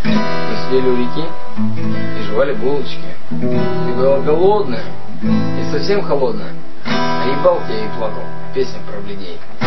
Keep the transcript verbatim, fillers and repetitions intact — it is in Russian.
Мы сидели у реки и жевали булочки. Ты была голодная и совсем холодная, а ебал я и плакал. Песня про бледей.